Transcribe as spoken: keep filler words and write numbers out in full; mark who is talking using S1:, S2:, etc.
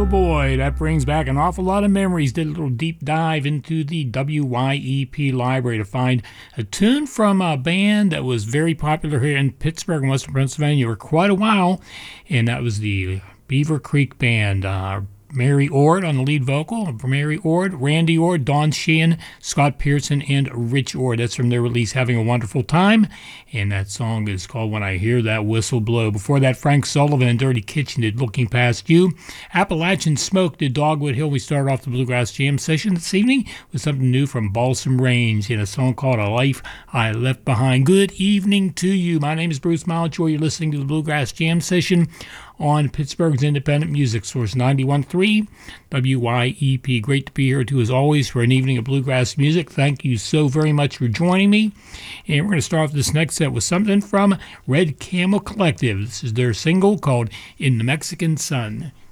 S1: boy, that brings back an awful lot of memories. Did a little deep dive into the W Y E P library to find a tune from a band that was very popular here in Pittsburgh and Western Pennsylvania for quite a while, and that was the Beaver Creek Band. Uh, Mary Ord on the lead vocal, Mary Ord, Randy Ord, Don Sheehan, Scott Pearson, and Rich Ord. That's from their release, Having a Wonderful Time, and that song is called When I Hear That Whistle Blow. Before that, Frank Sullivan and Dirty Kitchen did Looking Past You. Appalachian Smoke did Dogwood Hill. We started off the Bluegrass Jam session this evening with something new from Balsam Range in a song called A Life I Left Behind. Good evening to you. My name is Bruce Malichore. You're listening to the Bluegrass Jam session on Pittsburgh's independent music source, ninety-one point three W Y E P. Great to be here, too, as always, for an evening of bluegrass music. Thank you so very much for joining me. And we're going to start off this next set with something from Red Camel Collective. This is their single called In the Mexican Sun.